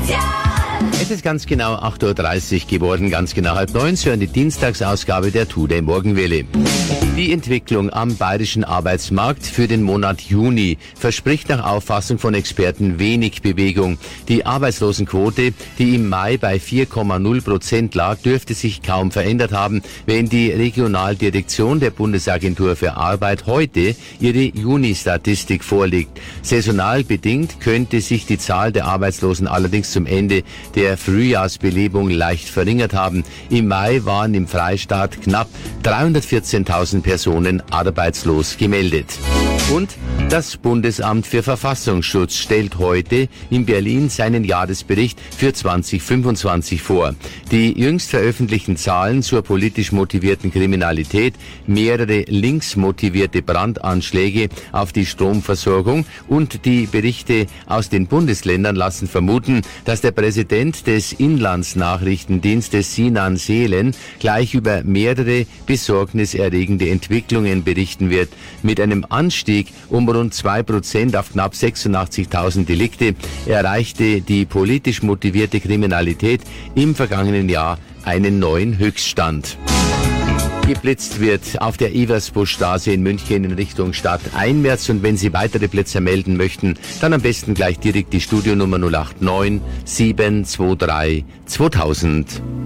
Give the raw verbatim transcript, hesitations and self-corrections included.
Es ist ganz genau acht Uhr dreißig geworden, ganz genau halb neun, Sie hören die Dienstagsausgabe der Today Morgenwelle. Die Entwicklung am bayerischen Arbeitsmarkt für den Monat Juni verspricht nach Auffassung von Experten wenig Bewegung. Die Arbeitslosenquote, die im Mai bei vier Komma null Prozent lag, dürfte sich kaum verändert haben, wenn die Regionaldirektion der Bundesagentur für Arbeit heute ihre Juni-Statistik vorlegt. Saisonal bedingt könnte sich die Zahl der Arbeitslosen allerdings zum Ende der Frühjahrsbelebung leicht verringert haben. Im Mai waren im Freistaat knapp dreihundertvierzehntausend Personen arbeitslos gemeldet. Und das Bundesamt für Verfassungsschutz stellt heute in Berlin seinen Jahresbericht für zwanzig fünfundzwanzig vor. Die jüngst veröffentlichten Zahlen zur politisch motivierten Kriminalität, mehrere linksmotivierte Brandanschläge auf die Stromversorgung und die Berichte aus den Bundesländern lassen vermuten, dass der Präsident des Inlandsnachrichtendienstes Sinan Seelen gleich über mehrere besorgniserregende Entwicklungen berichten wird. Mit einem Anstieg um rund zwei Prozent auf knapp sechsundachtzigtausend Delikte erreichte die politisch motivierte Kriminalität im vergangenen Jahr einen neuen Höchststand. Geblitzt wird auf der Eversbuschstraße in München in Richtung Stadt einwärts, und wenn Sie weitere Blitzer melden möchten, dann am besten gleich direkt die Studionummer null acht neun sieben zwei drei zweitausend.